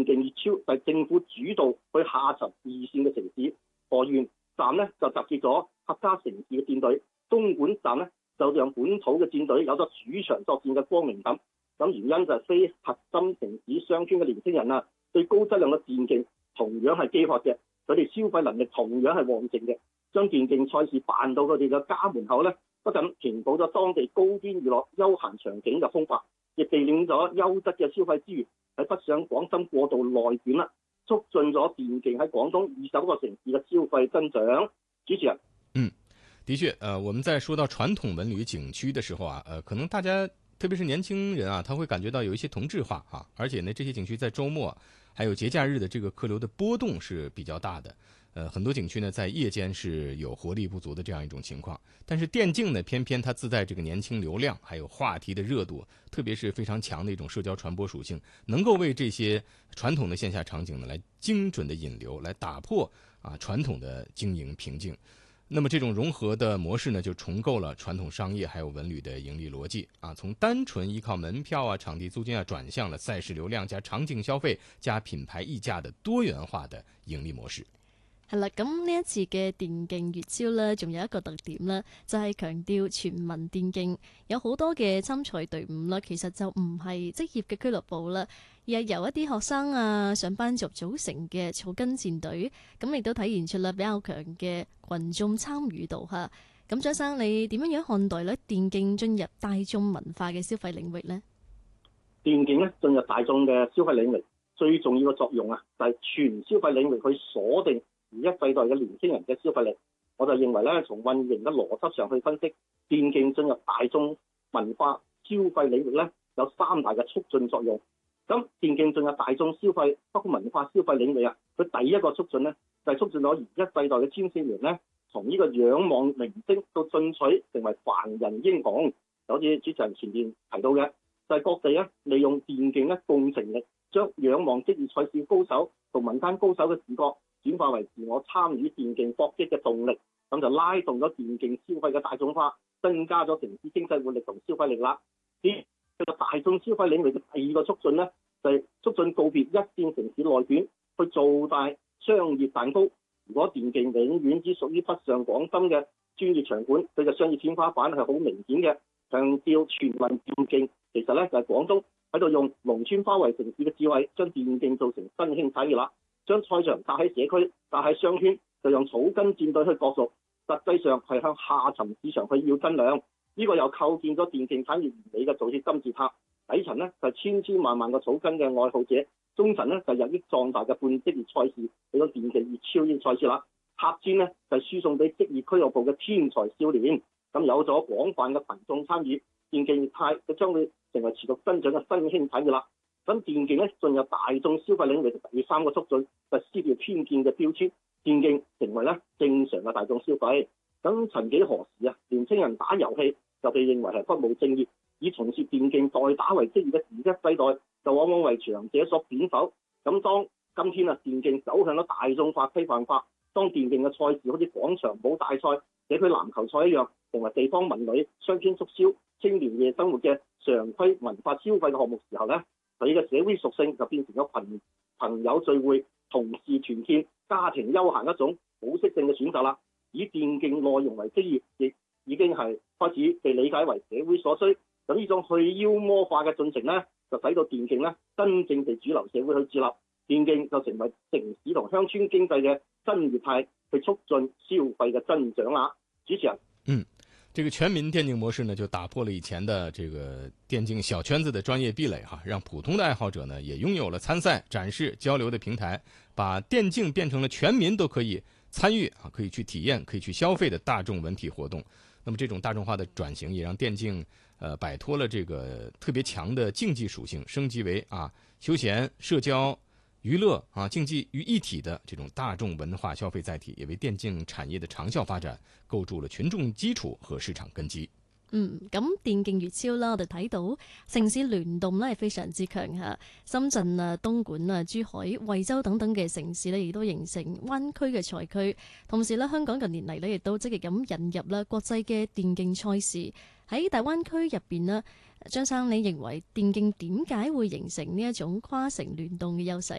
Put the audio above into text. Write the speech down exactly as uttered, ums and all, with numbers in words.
電競熱超就係政府主導去下沉二線嘅城市，河源站呢就集結咗客家城市嘅戰隊，東莞站呢就讓本土嘅戰隊有咗主場作戰嘅光明感。咁原因就係非核心城市商圈嘅年輕人啊，對高質量嘅電競同樣係飢渴嘅，佢哋消費能力同樣係旺盛嘅，將電競賽事辦到佢哋嘅家門口呢，不僅填補咗當地高端娛樂休閒場景嘅空白，亦避免咗優質嘅消費資源喺北上廣深過度內卷啦，促進咗電競喺廣東二十個城市嘅消費增長。主持人， 嗯，的確，呃，我們在說到傳統文旅景區的時候啊，呃，可能大家特別是年輕人啊，他會感覺到有一些同質化啊，而且呢，這些景區在週末還有節假日的這個客流的波動是比較大的。呃，很多景區呢在夜間是有活力不足的這樣一種情況，但是電競呢，偏偏它自帶這個年輕流量，還有話題的熱度，特別是非常強的一種社交傳播屬性，能夠為這些傳統的線下場景呢，來精準的引流，來打破啊傳統的經營瓶頸。那麼這種融合的模式呢，就重構了傳統商業還有文旅的盈利邏輯啊，從單純依靠門票啊、場地租金啊，轉向了賽事流量加場景消費加品牌溢價的多元化的盈利模式。 係啦，咁呢一次嘅電競月超呢，仲有一個特點呢，就係強調全民電競，有好多嘅參賽隊伍啦，其實就唔係職業嘅俱樂部啦，而係由一啲學生啊、上班族組成嘅草根戰隊，咁亦都體現出啦比較強嘅群眾參與度嚇。咁張生，你點樣樣看待咧電競進入大眾文化嘅消費領域呢？ 電競咧進入大眾嘅消費領域，最重要嘅作用啊，就係全消費領域去鎖定而一世代嘅年輕人嘅消費力。我就認為咧，從運營嘅邏輯上去分析，電競進入大眾文化消費領域咧，有三大嘅促進作用。咁電競進入大眾消費，包括文化消費領域啊，佢第一個促進咧，就係、是、促進咗而一世代嘅青少年咧，從呢個仰望明星到進取成為凡人英雄。就好似主持人前面提到嘅，就係、是、各地咧利用電競咧共情力，將仰望職業賽事高手同民間高手嘅視覺轉化為自我參與電競搏擊嘅動力，咁就拉動咗電競消費嘅大眾化，增加咗城市經濟活力同消費力啦。呢個大眾消費領域嘅第二個促進呢，就係、是、促進告別一線城市內卷，去做大商業蛋糕。如果電競永遠只屬於北上廣深嘅專業場館，佢嘅商業天花板係好明顯嘅。強調全民電競，其實呢就係、是、廣東喺度用農村化為城市嘅智慧，將電競做成新興產業啦。將賽場搭喺社區、搭喺商圈，就用草根戰隊去角逐，實際上係向下沉市場去要增量。呢、這個又構建咗電競產業完美嘅組織金字塔。底層呢就係、是、千千萬萬個草根嘅愛好者，中層呢就係、日益壯大嘅半職業賽事，俾咗電競熱超呢賽事啦。客尖呢就係、是、輸送俾職業俱樂部嘅天才少年。咁有咗廣泛嘅群眾參與，電競業態就將會成為持續增長嘅新興產業啦。咁電競咧進入大眾消費領域嘅第三個促進，就係撕掉偏見嘅標籤，電競成為咧正常嘅大眾消費。咁曾幾何時啊，年青人打遊戲就被認為係不務正業，以從事電競代打為職業嘅而一世代，就往往為長者所貶否。咁當今天啊，電競走向咗大眾化、規範化，當電競嘅賽事好似廣場舞大賽、社區籃球賽一樣，成為地方文旅、商圈促銷、青年夜生活嘅常規文化消費嘅項目時候咧，佢嘅社會屬性就變成咗群朋友聚會、同事團建、家庭休閒一種普適性嘅選擇啦。以電競內容為職業，亦已經係開始被理解為社會所需。咁呢種去妖魔化嘅進程呢，就使到電競咧真正被主流社會去接納，電競就成為城市同鄉村經濟嘅新業態，去促進消費嘅增長啦。主持人， 嗯。這個全民電競模式呢，就打破了以前的這個電競小圈子的專業壁壘哈，讓普通的愛好者呢也擁有了參賽、展示、交流的平台，把電競變成了全民都可以參與啊，可以去體驗、可以去消費的大眾文體活動。那麼這種大眾化的轉型，也讓電競呃擺脫了這個特別強的競技屬性，升級為啊休閒、社交、娛樂啊，競技於一體的這種大眾文化消費載體，也為電競產業的長效發展構築了群眾基礎和市場根基。 嗯，咁電競月超啦，我哋睇到城市聯動咧係非常之強嚇，深圳啊、東莞啊、珠海、惠州等等嘅城市咧，亦都形成灣區嘅賽區。同時咧，香港近年嚟咧亦都積極咁引入啦國際嘅電競賽事喺大灣區入邊呢，張生，你認為電競點解會形成呢一種跨城聯動嘅優勢？